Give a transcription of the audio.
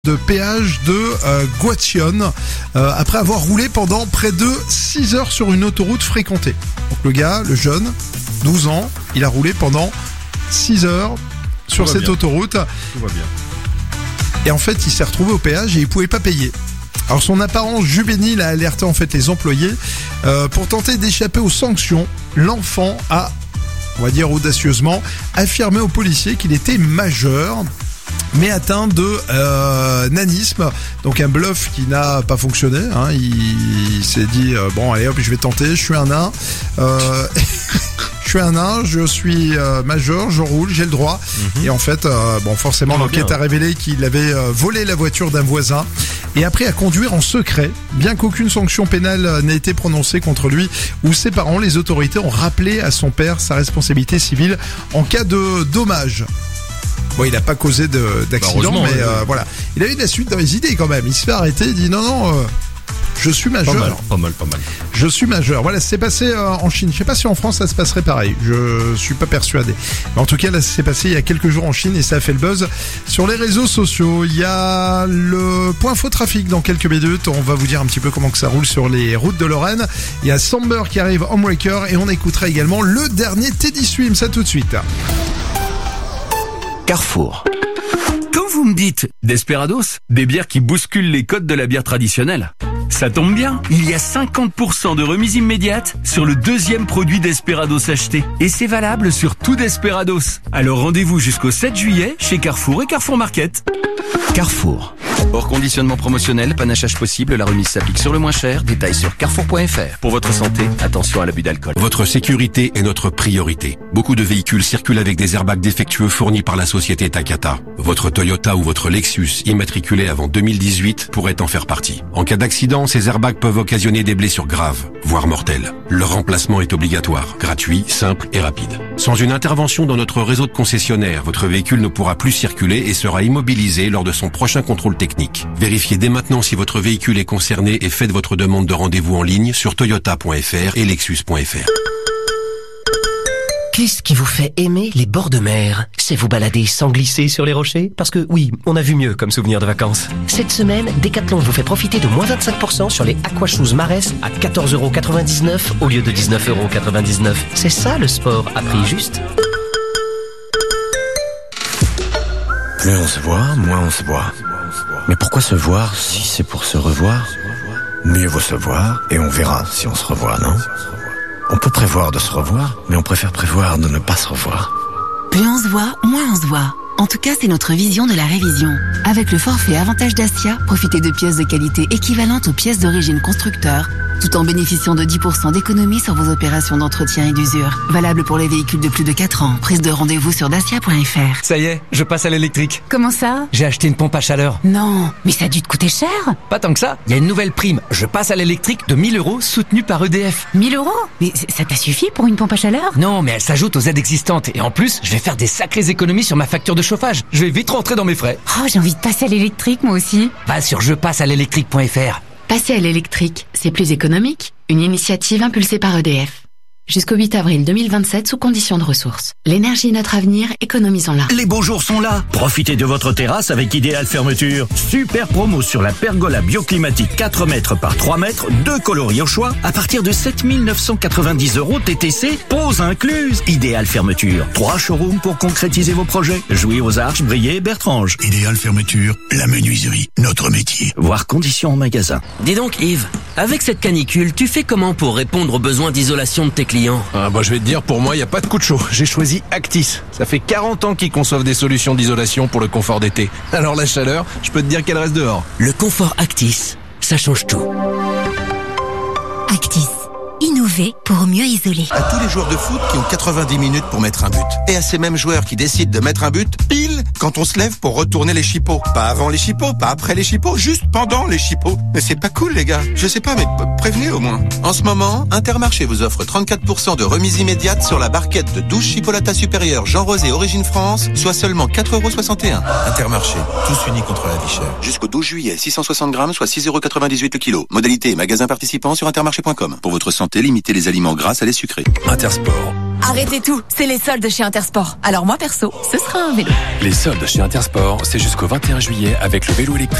de péage de Guation après avoir roulé pendant près de 6 heures sur une autoroute fréquentée. Donc le gars, le jeune, 12 ans, il a roulé pendant 6 heures sur cette autoroute. Tout va bien. Et en fait, il s'est retrouvé au péage et il pouvait pas payer. Alors son apparence juvénile a alerté en fait les employés. Pour tenter d'échapper aux sanctions, l'enfant a, on va dire audacieusement, affirmé aux policiers qu'il était majeur, mais atteint de nanisme, donc un bluff qui n'a pas fonctionné. Hein. Il s'est dit bon allez hop, je vais tenter, je suis un nain, je suis majeur, je roule, j'ai le droit. Et en fait, bon forcément l'enquête a révélé qu'il avait volé la voiture d'un voisin et appris à conduire en secret. Bien qu'aucune sanction pénale n'ait été prononcée contre lui ou ses parents, les autorités ont rappelé à son père sa responsabilité civile en cas de dommage. Bon, il n'a pas causé d'accident, mais voilà. Il a eu de la suite dans les idées quand même. Il se fait arrêter, il dit non, je suis majeur. Pas mal. Je suis majeur. Voilà, c'est passé en Chine. Je sais pas si en France ça se passerait pareil. Je suis pas persuadé. Mais en tout cas, là, c'est passé il y a quelques jours en Chine et ça a fait le buzz sur les réseaux sociaux. Il y a le point faux trafic dans quelques minutes. On va vous dire un petit peu comment que ça roule sur les routes de Lorraine. Il y a Samber qui arrive, Homebreaker, et on écoutera également le dernier Teddy Swims. Ça tout de suite. Carrefour. Quand vous me dites Desperados, des bières qui bousculent les codes de la bière traditionnelle, ça tombe bien, il y a 50% de remise immédiate sur le deuxième produit Desperados acheté. Et c'est valable sur tout Desperados. Alors rendez-vous jusqu'au 7 juillet chez Carrefour et Carrefour Market. Carrefour. Hors conditionnement promotionnel, panachage possible, la remise s'applique sur le moins cher. Détails sur carrefour.fr. Pour votre santé, attention à l'abus d'alcool. Votre sécurité est notre priorité. Beaucoup de véhicules circulent avec des airbags défectueux fournis par la société Takata. Votre Toyota ou votre Lexus, immatriculé avant 2018, pourrait en faire partie. En cas d'accident, ces airbags peuvent occasionner des blessures graves, voire mortelles. Leur remplacement est obligatoire, gratuit, simple et rapide. Sans une intervention dans notre réseau de concessionnaires, votre véhicule ne pourra plus circuler et sera immobilisé lors de son prochain contrôle technique. Vérifiez dès maintenant si votre véhicule est concerné et faites votre demande de rendez-vous en ligne sur toyota.fr et lexus.fr. Qu'est-ce qui vous fait aimer les bords de mer? C'est vous balader sans glisser sur les rochers? Parce que oui, on a vu mieux comme souvenir de vacances. Cette semaine, Decathlon vous fait profiter de moins 25% sur les Aquashoes Marès à 14,99€ au lieu de 19,99€. C'est ça le sport à prix juste. Plus on se voit, moins on se voit. Mais pourquoi se voir si c'est pour se revoir? Mieux vaut se voir et on verra si on se revoit, non? On peut prévoir de se revoir, mais on préfère prévoir de ne pas se revoir. Plus on se voit, moins on se voit. En tout cas, c'est notre vision de la révision. Avec le forfait Avantage Dacia, profitez de pièces de qualité équivalentes aux pièces d'origine constructeur, tout en bénéficiant de 10% d'économie sur vos opérations d'entretien et d'usure. Valable pour les véhicules de plus de 4 ans. Prise de rendez-vous sur dacia.fr. Ça y est, je passe à l'électrique. Comment ça? J'ai acheté une pompe à chaleur. Non, mais ça a dû te coûter cher. Pas tant que ça, il y a une nouvelle prime. Je passe à l'électrique de 1 000€ soutenue par EDF. 1 000 €? Mais ça t'a suffi pour une pompe à chaleur? Non, mais elle s'ajoute aux aides existantes. Et en plus, je vais faire des sacrées économies sur ma facture de chauffage. Je vais vite rentrer dans mes frais. Oh, j'ai envie de passer à l'électrique moi aussi. Va sur jepassealélectrique.fr. Passer à l'électrique, c'est plus économique. Une initiative impulsée par EDF. Jusqu'au 8 avril 2027 sous conditions de ressources. L'énergie est notre avenir, économisons-la. Les beaux jours sont là. Profitez de votre terrasse avec Idéal Fermeture. Super promo sur la pergola bioclimatique 4 mètres par 3 mètres, 2 coloris au choix, à partir de 7 990€ TTC, pose incluse. Idéal Fermeture. 3 showrooms pour concrétiser vos projets. Jouy aux Arches, Briey, Bertrange. Idéal Fermeture, la menuiserie, notre métier. Voir conditions en magasin. Dis donc Yves, avec cette canicule, tu fais comment pour répondre aux besoins d'isolation de tes clients? Je vais te dire, pour moi, il n'y a pas de coup de chaud. J'ai choisi Actis. Ça fait 40 ans qu'ils conçoivent des solutions d'isolation pour le confort d'été. Alors la chaleur, je peux te dire qu'elle reste dehors. Le confort Actis, ça change tout. Actis. Innover pour mieux isoler. À tous les joueurs de foot qui ont 90 minutes pour mettre un but. Et à ces mêmes joueurs qui décident de mettre un but pile quand on se lève pour retourner les chipots. Pas avant les chipots, pas après les chipots, juste pendant les chipots. Mais c'est pas cool les gars. Je sais pas, mais prévenez au moins. En ce moment, Intermarché vous offre 34% de remise immédiate sur la barquette de 12 chipolatas supérieures Jean Rosé Origine France, soit seulement 4,61€. Intermarché, tous unis contre la vie chère. Jusqu'au 12 juillet, 660 grammes, soit 6,98€ le kilo. Modalité et magasin participant sur intermarché.com. Pour votre santé, limitez les aliments gras à les sucrés. Intersport. Arrêtez tout, c'est les soldes chez Intersport. Alors moi perso, ce sera un vélo. Les soldes chez Intersport, c'est jusqu'au 21 juillet avec le vélo électrique